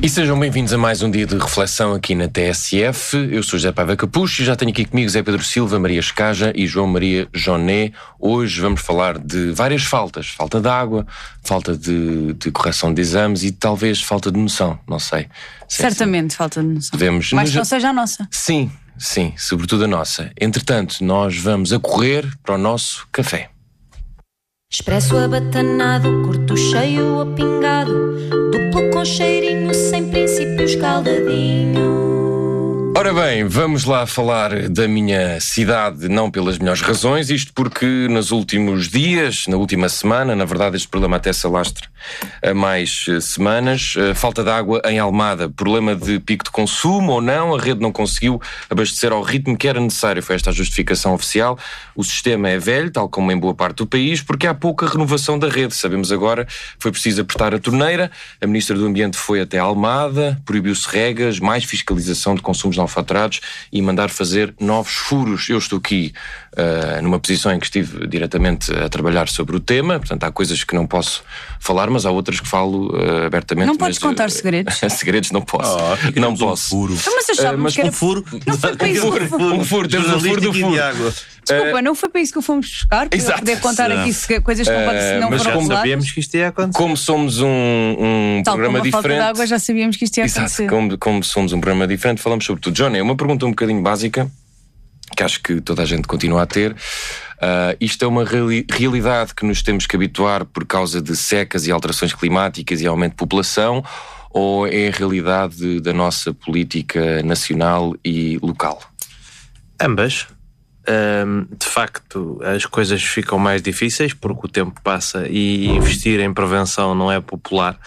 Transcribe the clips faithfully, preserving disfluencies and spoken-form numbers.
E sejam bem-vindos a mais um dia de reflexão aqui na T S F. Eu sou José Paiva Capucho e já tenho aqui comigo Zé Pedro Silva, Maria Escaja e João Maria Joné. Hoje vamos falar de várias faltas. Falta de água, falta de, de correção de exames e talvez falta de noção, não sei. Certamente é falta de noção. Devemos... Mas não seja a nossa. Sim, sim, sobretudo a nossa. Entretanto, nós vamos a correr para o nosso café. Expresso abatanado, curto cheio ou pingado, duplo com cheirinho, sem princípio escaldadinho. Ora bem, vamos lá falar da minha cidade, não pelas melhores razões, isto porque nos últimos dias, na última semana, na verdade este problema até se alastra há mais semanas, falta de água em Almada, problema de pico de consumo ou não, a rede não conseguiu abastecer ao ritmo que era necessário, foi esta a justificação oficial. O sistema é velho, tal como em boa parte do país, porque há pouca renovação da rede, sabemos agora, foi preciso apertar a torneira, a Ministra do Ambiente foi até Almada, proibiu-se regas, mais fiscalização de consumos não faturados e mandar fazer novos furos. Eu estou aqui uh, numa posição em que estive diretamente a trabalhar sobre o tema, portanto há coisas que não posso falar, mas há outras que falo uh, abertamente. Não podes mas, contar uh, segredos. Segredos não posso. Oh, não posso. Um furo. Então, mas achávamos uh, mas que era... Um furo. Não foi para isso. Um furo, um furo, temos um furo do furo. Desculpa, não foi para isso que o fomos buscar, para Exato. poder contar Não. aqui se- coisas que não, pode, Uh, não mas foram como reveladas. Sabíamos que isto ia acontecer. Como somos um, um Tal programa como a falta diferente. de água, já sabíamos que isto ia Exato, acontecer. como, como somos um programa diferente, falamos sobre tudo. Johnny, uma pergunta um bocadinho básica, que acho que toda a gente continua a ter. Uh, isto é uma reali- realidade que nos temos que habituar por causa de secas e alterações climáticas e aumento de população, ou é a realidade da nossa política nacional e local? Ambas. Ahm, de facto, as coisas ficam mais difíceis porque o tempo passa e investir em prevenção não é popular.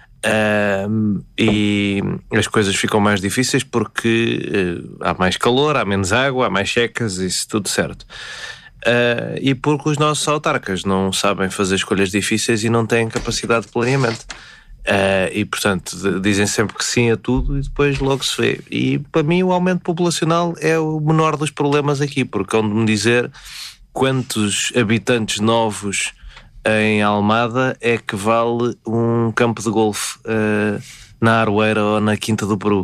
Ahm, e as coisas ficam mais difíceis porque uh, há mais calor, há menos água, há mais secas, isso tudo certo. Uh, e porque os nossos autarcas não sabem fazer escolhas difíceis e não têm capacidade de planeamento. Uh, e portanto de, dizem sempre que sim a tudo e depois logo se vê. E para mim o aumento populacional é o menor dos problemas aqui, porque hão de me dizer quantos habitantes novos em Almada é que vale um campo de golfe uh, na Aroeira ou na Quinta do Peru,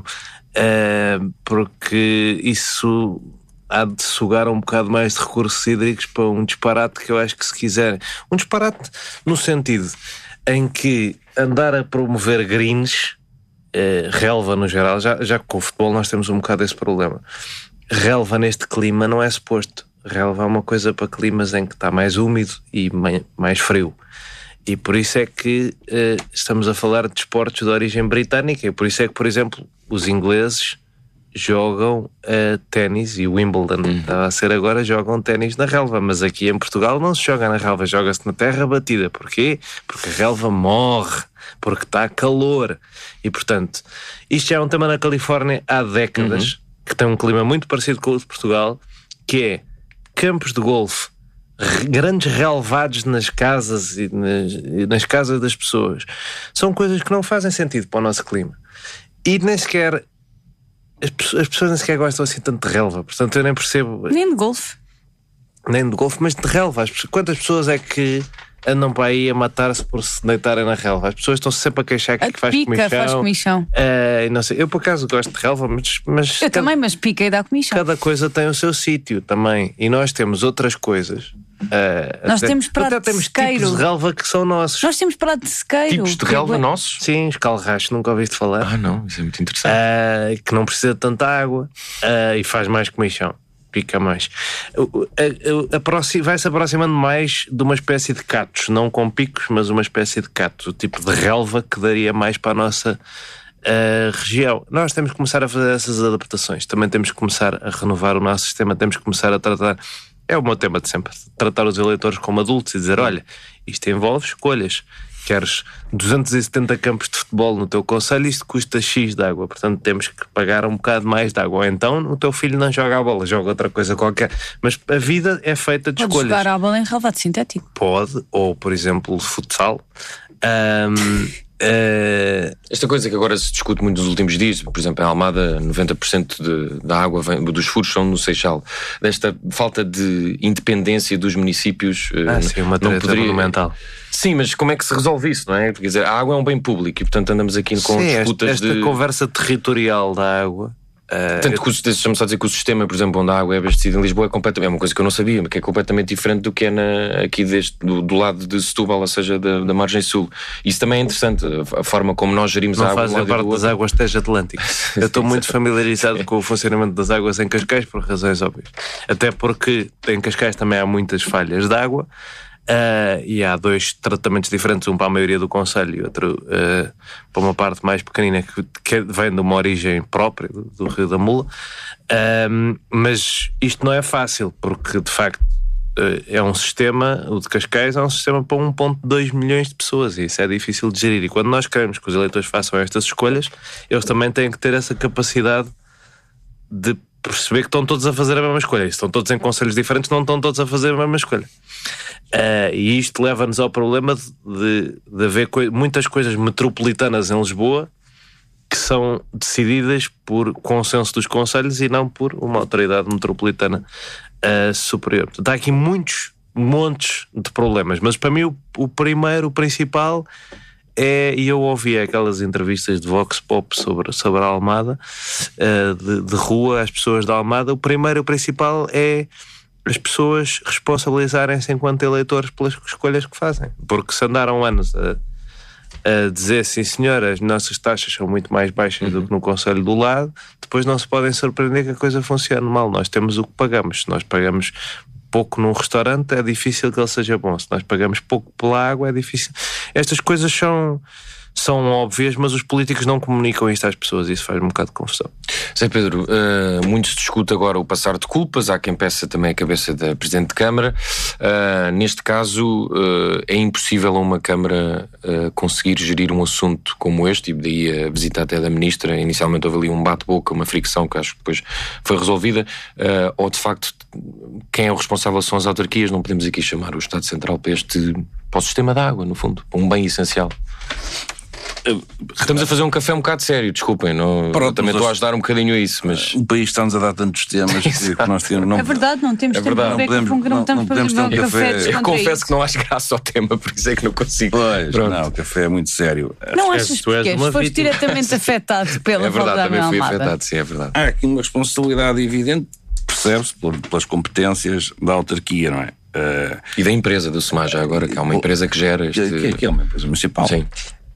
uh, porque isso há de sugar um bocado mais de recursos hídricos para um disparate que eu acho que, se quiserem, um disparate no sentido em que andar a promover greens, eh, relva no geral, já, já com o futebol nós temos um bocado esse problema. Relva neste clima não é suposto. Relva é uma coisa para climas em que está mais úmido e mai, mais frio. E por isso é que eh, estamos a falar de esportes de origem britânica. E por isso é que, por exemplo, os ingleses jogam uh, ténis, e o Wimbledon uhum. está a ser agora, jogam ténis na relva, mas aqui em Portugal não se joga na relva, joga-se na terra batida. Porquê? Porque a relva morre, porque está calor. E portanto, isto já é um tema na Califórnia há décadas, uhum. que tem um clima muito parecido com o de Portugal, que é campos de golfe, grandes relvados nas casas e nas, e nas casas das pessoas. São coisas que não fazem sentido para o nosso clima. E nem sequer As pessoas, as pessoas nem sequer gostam assim tanto de relva, portanto eu nem percebo. Nem de golfe. Nem de golfe, mas de relva. As pessoas, quantas pessoas é que andam para aí a matar-se por se deitarem na relva? As pessoas estão sempre a queixar que, A que faz pica, comichão. faz comichão. Uh, não sei. Eu por acaso gosto de relva, mas, mas Eu cada, também, mas pica e dá comichão. cada coisa tem o seu sítio também. E nós temos outras coisas. Uh, Nós até, temos prato até temos de sequeiro. tipos de relva que são nossos. Nós temos prato de sequeiro. Tipos de relva Que- nossos? Sim, escalracho, nunca ouviste falar. Ah não, isso é muito interessante. Uh, que não precisa de tanta água uh, e faz mais comichão, pica mais. Uh, uh, uh, aproxi- vai-se aproximando mais de uma espécie de catos, não com picos, mas uma espécie de catos, o tipo de relva que daria mais para a nossa uh, região. Nós temos que começar a fazer essas adaptações, também temos que começar a renovar o nosso sistema, temos que começar a tratar. É o meu tema de sempre, tratar os eleitores como adultos e dizer, olha, isto envolve escolhas. Queres duzentos e setenta campos de futebol no teu concelho, isto custa X de água, portanto temos que pagar um bocado mais de água. Ou então o teu filho não joga a bola, joga outra coisa qualquer. Mas a vida é feita de Pode escolhas. jogar a bola em relvado sintético. Pode, ou por exemplo futsal. Um, uh, Esta coisa que agora se discute muito nos últimos dias, por exemplo, em Almada, noventa por cento de, da água vem, dos furos são no Seixal. Desta falta de independência dos municípios. Ah, sim, uma treta poderia... monumental. Sim, mas como é que se resolve isso, não é? Quer dizer, a água é um bem público e, portanto, andamos aqui com sim, disputas esta, esta de... conversa territorial da água... Uh, Tanto que, deixa-me só dizer que o sistema, por exemplo, onde a água é abastecida em Lisboa é completamente, é uma coisa que eu não sabia, mas que é completamente diferente do que é na, aqui deste, do, do lado de Setúbal, ou seja, da, da margem sul. Isso também é interessante, a, a forma como nós gerimos não a água. Não fazem parte das águas Tejo Atlântico. Eu estou muito familiarizado com o funcionamento das águas em Cascais por razões óbvias. Até porque em Cascais também há muitas falhas de água. Uh, e há dois tratamentos diferentes, um para a maioria do concelho e outro uh, para uma parte mais pequenina que, que vem de uma origem própria do, do Rio da Mula. Uh, mas isto não é fácil, porque de facto uh, é um sistema, o de Cascais é um sistema para um vírgula dois milhões de pessoas e isso é difícil de gerir. E quando nós queremos que os eleitores façam estas escolhas, eles também têm que ter essa capacidade de perceber que estão todos a fazer a mesma escolha. E se estão todos em concelhos diferentes, não estão todos a fazer a mesma escolha. Uh, e isto leva-nos ao problema de, de, de haver coi- muitas coisas metropolitanas em Lisboa que são decididas por consenso dos concelhos e não por uma autoridade metropolitana uh, superior. Portanto, há aqui muitos montes de problemas, mas para mim o, o primeiro, o principal é, e eu ouvi aquelas entrevistas de Vox Pop sobre, sobre a Almada, uh, de, de rua, as pessoas da Almada. O primeiro, o principal é as pessoas responsabilizarem-se enquanto eleitores pelas escolhas que fazem. Porque se andaram anos a, a dizer, sim senhor, as nossas taxas são muito mais baixas uhum. do que no concelho do lado, depois não se podem surpreender que a coisa funcione mal. Nós temos o que pagamos. Se nós pagamos pouco num restaurante, é difícil que ele seja bom. Se nós pagamos pouco pela água, é difícil. Estas coisas são... são óbvias, mas os políticos não comunicam isto às pessoas e isso faz um bocado de confusão. Zé Pedro, uh, muito se discute agora o passar de culpas, há quem peça também a cabeça da Presidente de Câmara. Uh, neste caso, uh, é impossível a uma Câmara uh, conseguir gerir um assunto como este, e daí a visita até da Ministra. Inicialmente houve ali um bate-boca, uma fricção que acho que depois foi resolvida, uh, ou de facto quem é o responsável são as autarquias, não podemos aqui chamar o Estado Central para este, para o sistema da água, no fundo, para um bem essencial. Estamos a fazer um café um bocado sério, desculpem, não, Pronto, também estou a ajudar um bocadinho a isso, mas... O país está-nos a dar tantos temas que nós temos... Não... É verdade, não temos é tempo verdade. para ver não podemos, que não, não, não podemos ter um café, café Eu confesso que não acho graça ao tema, por isso é que não consigo. Pois, Pronto. não, o café é muito sério. Não achas que és foste diretamente afetado pela É verdade, também fui Almada. afetado, sim, é verdade. Há aqui uma responsabilidade evidente, percebe-se, pelas competências da autarquia, não é? Uh... E da empresa do SEMAR, já agora, que há uma empresa que gera este... Que, que é uma empresa municipal. Sim.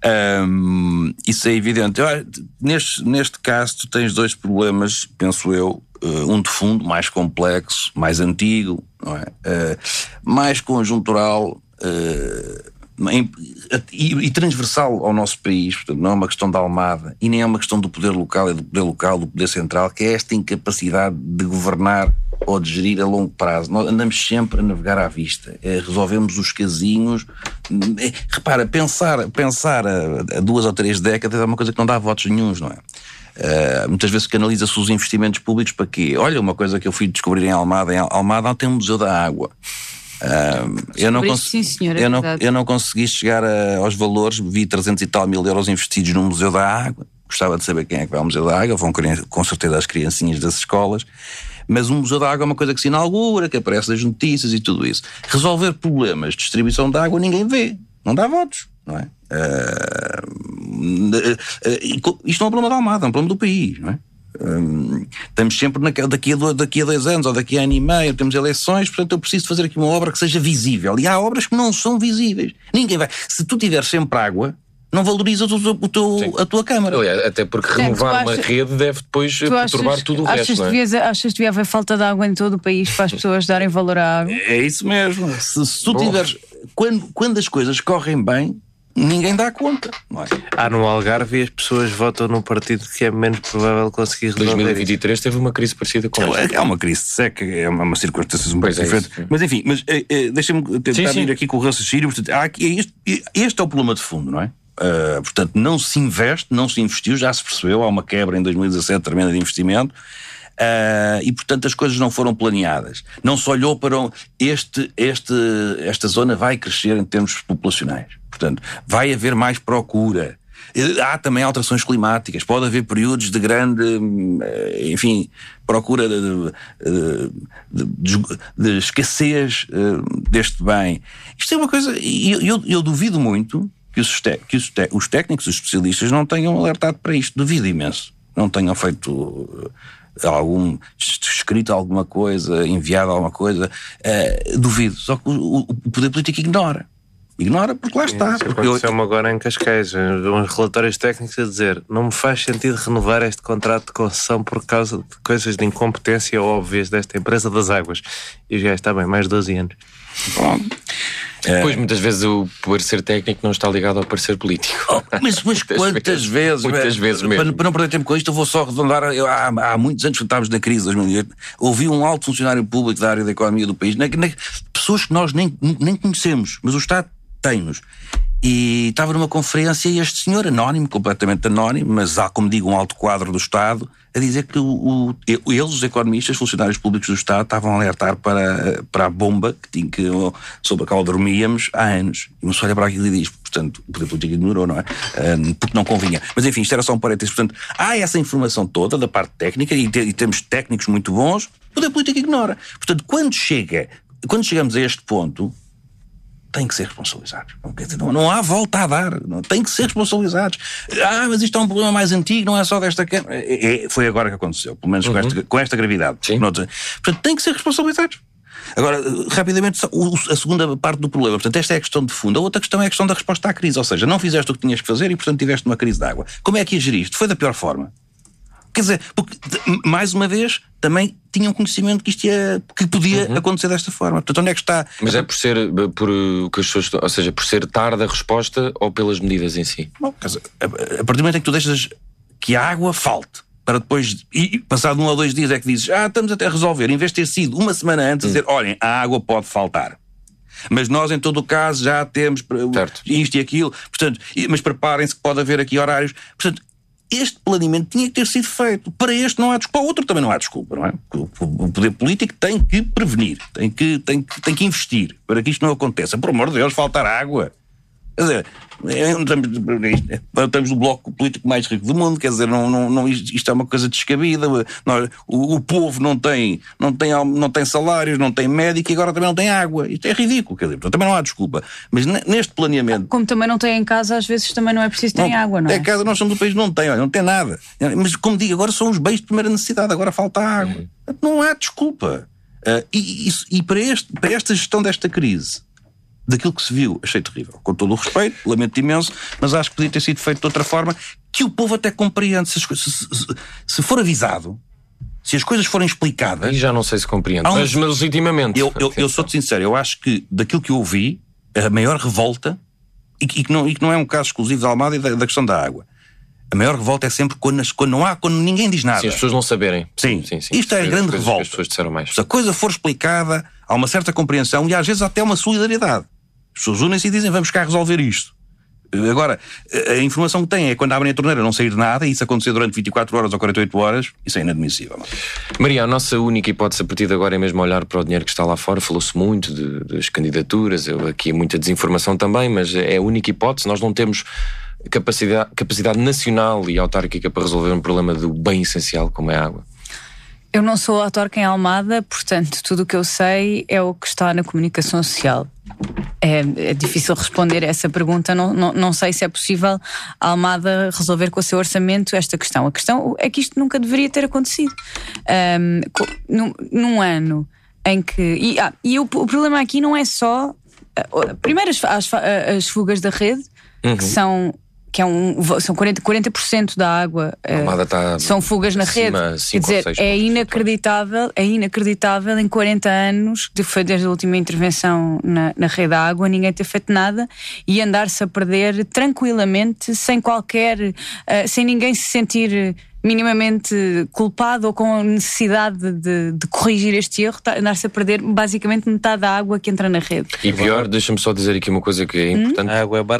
Um, isso é evidente. Eu, neste, neste caso tu tens dois problemas, penso eu, uh, um de fundo mais complexo, mais antigo, não é? uh, mais conjuntural uh, em, e, e transversal ao nosso país. Portanto, não é uma questão da Almada e nem é uma questão do poder local, é do poder local, do poder central, que é esta incapacidade de governar ou de gerir a longo prazo. Nós andamos sempre a navegar à vista, é, resolvemos os casinhos. É, repara, pensar, pensar a, a duas ou três décadas é uma coisa que não dá votos nenhuns, não é? Uh, muitas vezes canaliza-se os investimentos públicos para quê? Olha, uma coisa que eu fui descobrir em Almada, em Almada tem um museu da água. Uh, eu, não cons- sim, senhor, é eu, não, eu não consegui chegar a, aos valores, vi trezentos e tal mil euros investidos no museu da água. Gostava de saber quem é que vai ao museu da água, vão com certeza as criancinhas das escolas. Mas um museu da água é uma coisa que se inaugura, que aparece nas notícias e tudo isso. Resolver problemas de distribuição de água ninguém vê, não dá votos, não é? Uh, uh, uh, isto não é um problema da Almada, é um problema do país, não é? Uh, estamos sempre naquela, daqui, a dois, daqui a dois anos ou daqui a ano e meio temos eleições, portanto eu preciso fazer aqui uma obra que seja visível, e há obras que não são visíveis. Ninguém vai. Se tu tiveres sempre água, não valorizas o teu, o teu, a tua Câmara. Aliás, até porque Sim, renovar achas, uma rede deve depois perturbar achas, tudo o achas resto, não é? Devias, achas que devia haver falta de água em todo o país para as pessoas darem valor à água? É isso mesmo. Se, se tu Bom. tiveres... Quando, quando as coisas correm bem, ninguém dá conta, não é? Há no Algarve e as pessoas votam num partido que é menos provável conseguir resolver. dois mil e vinte e três teve uma crise parecida com esta. É uma crise seca, é uma, uma circunstância um pouco diferente. É mas enfim, mas, é, é, deixa-me tentar sim, sim. ir aqui com o raciocínio. Portanto, há aqui, este, este é o problema de fundo, não é? Uh, portanto, não se investe, não se investiu, já se percebeu, há uma quebra em dois mil e dezassete tremenda de investimento. Uh, e portanto as coisas não foram planeadas, não se olhou para um, este, este, esta zona vai crescer em termos populacionais, portanto vai haver mais procura, Há também alterações climáticas, pode haver períodos de grande, enfim, procura de, de, de, de escassez deste bem. Isto é uma coisa, eu, eu, eu duvido muito que, os, que os, os técnicos, os especialistas não tenham alertado para isto, duvido imenso, não tenham feito algum, escrito alguma coisa, enviado alguma coisa, uh, duvido, só que o, o poder político ignora. Ignora porque lá está. Isso aconteceu-me eu... agora em Cascais, uns relatórios técnicos a dizer: não me faz sentido renovar este contrato de concessão por causa de coisas de incompetência óbvias desta empresa das águas. E já está bem, mais de doze anos. Bom, Pois, muitas vezes o parecer técnico não está ligado ao parecer político. Oh, mas, mas quantas vezes? Muitas vezes mesmo. Para, para não perder tempo com isto, eu vou só arredondar. Eu, há, há muitos anos que estávamos na crise de dois mil e oito, ouvi um alto funcionário público da área da economia do país, na, na, pessoas que nós nem, nem conhecemos, mas o Estado tem-nos. E estava numa conferência e este senhor, anónimo, completamente anónimo, mas há, como digo, um alto quadro do Estado, a dizer que o, o, eles, os economistas, funcionários públicos do Estado, estavam a alertar para, para a bomba que tinha, que, sobre a qual dormíamos há anos. E uma pessoa olha para aquilo e diz, portanto, o poder político ignorou, não é? Um, porque não convinha. Mas enfim, isto era só um parênteses. Portanto, há essa informação toda da parte técnica e, te, e temos técnicos muito bons, o poder político ignora. Portanto, quando chega, quando chegamos a este ponto, tem que ser responsabilizados. Não, quer dizer, não, não há volta a dar. Não, tem que ser responsabilizados. Ah, mas isto é um problema mais antigo, não é só desta... É, é, foi agora que aconteceu, pelo menos uhum. com, esta, com esta gravidade. Portanto, tem que ser responsabilizados. Agora, rapidamente, a segunda parte do problema. Portanto, esta é a questão de fundo. A outra questão é a questão da resposta à crise. Ou seja, não fizeste o que tinhas que fazer e, portanto, tiveste uma crise de água. Como é que a geriste? Foi da pior forma. Quer dizer, porque, mais uma vez, também tinham conhecimento que isto ia, que podia uhum. acontecer desta forma. Portanto, onde é que está... Mas é por ser, por o que as pessoas, ou seja, por ser tarde a resposta ou pelas medidas em si? Bom, quer dizer, a partir do momento em que tu deixas que a água falte, para depois, e passado um ou dois dias é que dizes, ah, estamos até a resolver, em vez de ter sido uma semana antes, uhum. a dizer, olhem, a água pode faltar. Mas nós, em todo o caso, já temos certo. Isto e aquilo, portanto, mas preparem-se que pode haver aqui horários. Portanto, este planeamento tinha que ter sido feito. Para este não há desculpa. Para o outro também não há desculpa, não é? O poder político tem que prevenir, tem que, tem que, tem que investir para que isto não aconteça. Por amor de Deus, faltar água. Quer dizer, estamos no bloco político mais rico do mundo, quer dizer, não, não, não, isto é uma coisa descabida. Nós, o, o povo não tem, não, tem, não tem salários, não tem médico e agora também não tem água. Isto é ridículo, quer dizer, também não há desculpa. Mas neste planeamento... Como também não tem em casa, às vezes também não é preciso ter água, não é? É casa, nós somos do país que não tem, olha, não tem nada. Mas como digo, agora são os bens de primeira necessidade, agora falta água. Uhum. Não há desculpa. Uh, e, e, e para, este, para esta gestão desta crise, daquilo que se viu, achei terrível. Com todo o respeito, lamento imenso, mas acho que podia ter sido feito de outra forma, que o povo até compreende. Se, se, se, se for avisado, se as coisas forem explicadas... Aí já não sei se compreendo, um... mas, mas legitimamente. Eu, eu, eu sou-te sincero, eu acho que daquilo que eu ouvi, a maior revolta, e que, e que, não, e que não é um caso exclusivo da Almada e da, da questão da água, a maior revolta é sempre quando, quando não há, quando ninguém diz nada. Sim, as pessoas não saberem. Sim, sim, sim. Isto é a grande revolta. As pessoas disseram mais. Se a coisa for explicada, há uma certa compreensão e às vezes até uma solidariedade. As pessoas unem-se e dizem, vamos cá resolver isto. Agora, a informação que têm é quando abrem a torneira não sair nada, e isso acontecer durante vinte e quatro horas ou quarenta e oito horas, isso é inadmissível. Maria, a nossa única hipótese a partir de agora é mesmo olhar para o dinheiro que está lá fora. Falou-se muito de, das candidaturas, eu, aqui muita desinformação também, mas é a única hipótese. Nós não temos capacidade, capacidade nacional e autárquica para resolver um problema do bem essencial como é a água. Eu não sou autarca em Almada, portanto, tudo o que eu sei é o que está na comunicação social. É, é difícil responder a essa pergunta, não, não, não sei se é possível a Almada resolver com o seu orçamento esta questão. A questão é que isto nunca deveria ter acontecido. Um, num, num ano em que... E, ah, e o, o problema aqui não é só... Uh, primeiro as, as, as fugas da rede, uhum. que são... que é um, são quarenta por cento da água uh, tá são fugas na rede. Quer dizer, é inacreditável, é inacreditável em quarenta anos, que foi desde a última intervenção na, na rede da água, ninguém ter feito nada e andar-se a perder tranquilamente, sem qualquer, uh, sem ninguém se sentir minimamente culpado ou com necessidade de, de corrigir este erro, andar-se a perder basicamente metade da água que entra na rede. E pior, deixa-me só dizer aqui uma coisa que é importante. Hum? A água é barata.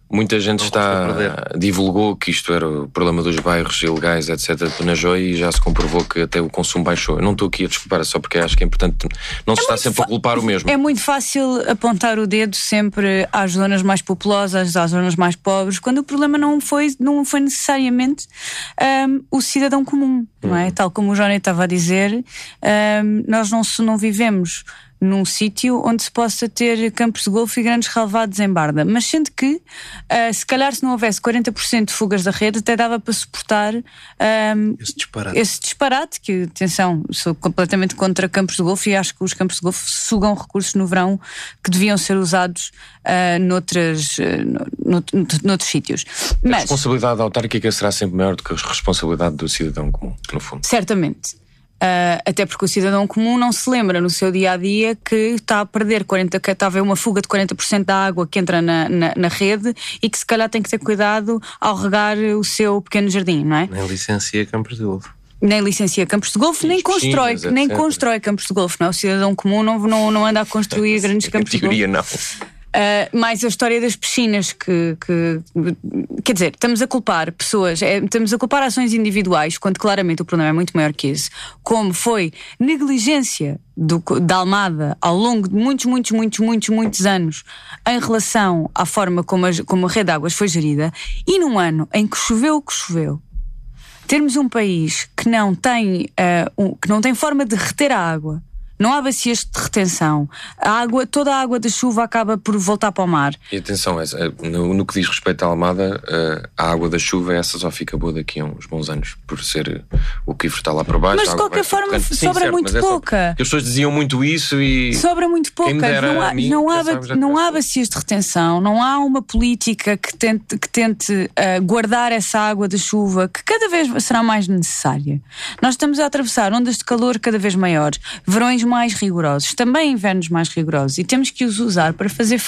Muita gente Não está divulgou que isto era o problema dos bairros ilegais, etcétera, de Penajóia, e já se comprovou que até o consumo baixou. Eu não estou aqui a desculpar, só porque acho que é importante. Não se É está muito sempre fa- a culpar o mesmo. É muito fácil apontar o dedo sempre às zonas mais populosas, às zonas mais pobres, quando o problema não foi, não foi necessariamente ahm, o cidadão comum, não é? Tal como o Johnny estava a dizer, ahm, nós não, se não vivemos num sítio onde se possa ter campos de golfe e grandes relevados em Barda, mas sendo que uh, se calhar se não houvesse quarenta por cento de fugas da rede até dava para suportar um, Esse disparate. esse disparate, que atenção, sou completamente contra campos de golfe e acho que os campos de golfe sugam recursos no verão que deviam ser usados uh, noutras, uh, no, no, noutros sítios. A Mas responsabilidade autárquica será sempre maior do que a responsabilidade do cidadão comum, no fundo. certamente. Uh, até porque o cidadão comum não se lembra no seu dia-a-dia que está a perder quarenta, que está a haver uma fuga de quarenta por cento da água que entra na, na, na rede e que se calhar tem que ter cuidado ao regar o seu pequeno jardim, não é? Nem licencia campos de golfe. Nem licencia campos de golfe, E nem as piscinas, constrói, nem etcétera. constrói campos de golfe, não é? O cidadão comum não, não, não anda a construir grandes Em campos de golfe. teoria, não. Uh, mais a história das piscinas que, que quer dizer, estamos a culpar pessoas, é, estamos a culpar ações individuais quando claramente o problema é muito maior que esse, como foi negligência do, da Almada ao longo de muitos, muitos, muitos, muitos, muitos anos em relação à forma como a, como a rede de águas foi gerida, e num ano em que choveu o que choveu, termos um país que não tem, uh, um, que não tem forma de reter a água. Não há bacias de retenção. A água, toda a água da chuva acaba por voltar para o mar. E atenção, essa, no, no que diz respeito à Almada, a água da chuva, essa só fica boa daqui a uns bons anos, por ser o que está lá para baixo. Mas de a água qualquer vai ser forma portanto, sim, sobra certo, muito mas é só pouca. porque as pessoas diziam muito isso e... Sobra muito pouca. Quem me dera Não há, a mim, não há, pensava já não há tivesse- bacias de retenção, não há uma política que tente, que tente uh, guardar essa água da chuva, que cada vez será mais necessária. Nós estamos a atravessar ondas de calor cada vez maiores, verões mais rigorosos, também invernos mais rigorosos, e temos que os usar para fazer